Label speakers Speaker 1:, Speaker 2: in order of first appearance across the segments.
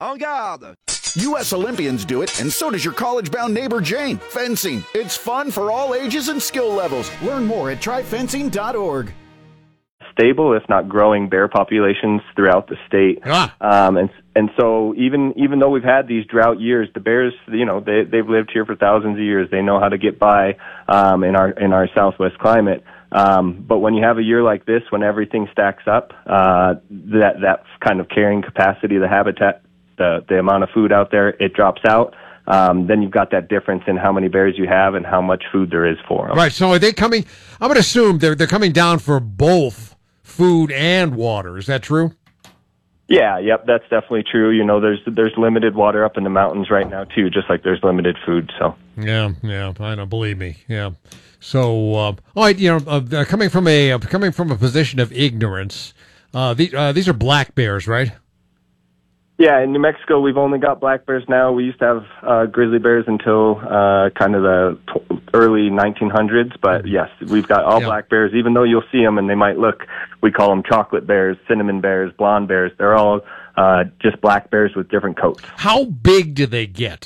Speaker 1: En garde!
Speaker 2: U.S. Olympians do it, and so does your college-bound neighbor Jane. Fencing. It's fun for all ages and skill levels. Learn more at tryfencing.org.
Speaker 3: Stable, if not growing, bear populations throughout the state. And so even though we've had these drought years, the bears, they've lived here for thousands of years. They know how to get by in our Southwest climate. But when you have a year like this, when everything stacks up, that kind of carrying capacity, the habitat, the amount of food out there, it drops out. Then you've got that difference in how many bears you have and how much food there is for them.
Speaker 4: Right. So are they coming? I'm going to assume they're coming down for both food and water. Is that true?
Speaker 3: Yeah. Yep. That's definitely true. There's limited water up in the mountains right now too, just like there's limited food. So.
Speaker 4: Yeah. I know. Believe me. Yeah. So, all right. Coming from a position of ignorance, these are black bears, right?
Speaker 3: Yeah, in New Mexico, we've only got black bears now. We used to have grizzly bears until kind of the early 1900s. But yes, we've got all black bears, even though you'll see them and they might look, we call them chocolate bears, cinnamon bears, blonde bears. They're all just black bears with different coats.
Speaker 4: How big do they get?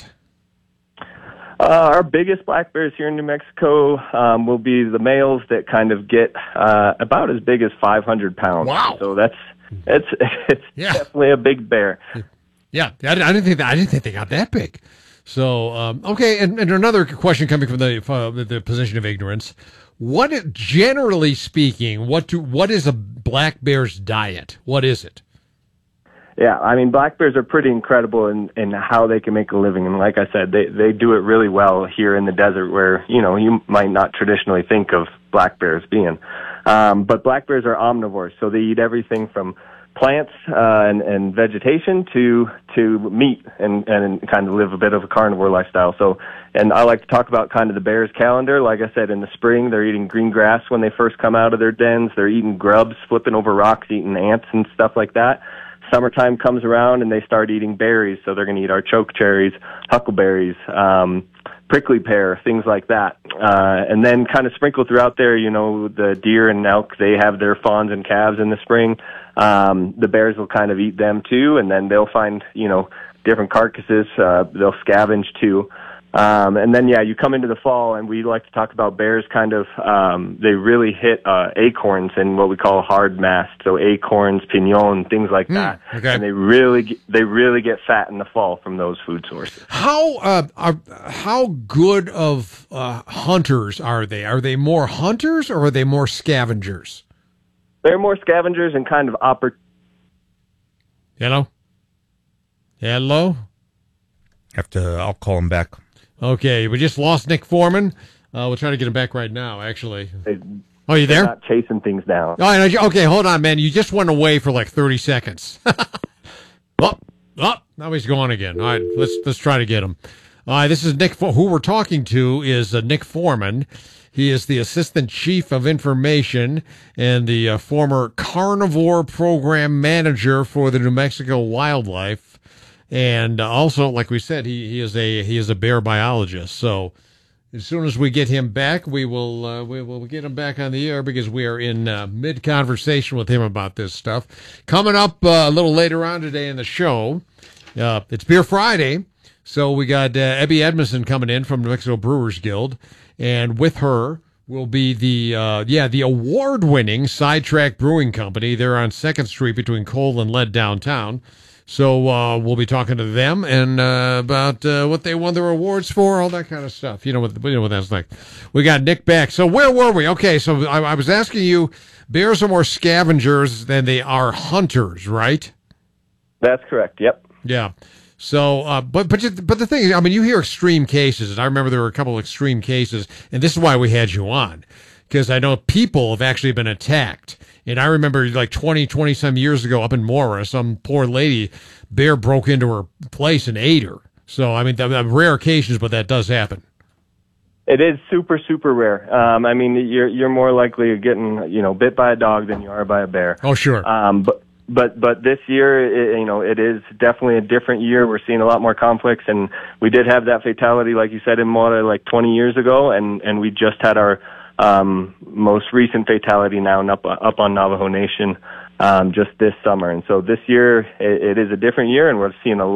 Speaker 3: Our biggest black bears here in New Mexico will be the males that kind of get about as big as 500 pounds.
Speaker 4: Wow.
Speaker 3: So it's definitely a big bear.
Speaker 4: Yeah, I didn't think they got that big. So okay, and another question coming from the position of ignorance: generally speaking, what is a black bear's diet? What is it?
Speaker 3: Yeah, I mean, black bears are pretty incredible in how they can make a living, and like I said, they do it really well here in the desert, where you might not traditionally think of black bears being. But black bears are omnivores, so they eat everything from plants and vegetation to meat and kind of live a bit of a carnivore lifestyle. So, and I like to talk about kind of the bear's calendar. Like I said, in the spring, they're eating green grass when they first come out of their dens. They're eating grubs, flipping over rocks, eating ants and stuff like that. Summertime comes around and they start eating berries, so they're going to eat artichoke cherries, huckleberries, prickly pear, things like that. And then kind of sprinkled throughout there, the deer and elk, they have their fawns and calves in the spring. The bears will kind of eat them too, and then they'll find, different carcasses. They'll scavenge too. And then, you come into the fall, and we like to talk about bears kind of, they really hit acorns and what we call hard mast, so acorns, pinon, things like that.
Speaker 4: Okay.
Speaker 3: And they really get fat in the fall from those food sources.
Speaker 4: How good of hunters are they? Are they more hunters or are they more scavengers?
Speaker 3: They're more scavengers and kind of
Speaker 4: Hello?
Speaker 5: I'll call him back.
Speaker 4: Okay, we just lost Nick Foreman. We'll try to get him back right now, actually. You there?
Speaker 3: Not chasing things down.
Speaker 4: Okay, hold on, man. You just went away for like 30 seconds. Now he's gone again. All right, let's try to get him. All right, this is Nick. Who we're talking to is Nick Foreman. He is the Assistant Chief of Information and the former Carnivore Program Manager for the New Mexico Wildlife. And also, like we said, he is a bear biologist. So as soon as we get him back, we will get him back on the air, because we are in mid conversation with him about this stuff. Coming up a little later on today in the show, it's Beer Friday, so we got Ebby Edmondson coming in from New Mexico Brewers Guild, and with her will be the award-winning Sidetrack Brewing Company. They're on 2nd Street between Cole and Lead downtown. So we'll be talking to them and about what they won their awards for, all that kind of stuff. You know what that's like. We got Nick back. So where were we? Okay, so I was asking you, bears are more scavengers than they are hunters, right?
Speaker 3: That's correct. Yep.
Speaker 4: Yeah. So, but the thing is, I mean, you hear extreme cases, and I remember there were a couple of extreme cases, and this is why we had you on, because I know people have actually been attacked. And I remember like 20 some years ago up in Mora, some poor lady, bear broke into her place and ate her. So, I mean, rare occasions, but that does happen.
Speaker 3: It is super, super rare. I mean, you're more likely getting, bit by a dog than you are by a bear.
Speaker 4: Oh, sure.
Speaker 3: But this year, it is definitely a different year. We're seeing a lot more conflicts, and we did have that fatality, like you said, in Mora like 20 years ago, and we just had our most recent fatality now up on Navajo Nation just this summer. And so this year, it is a different year, and we're seeing a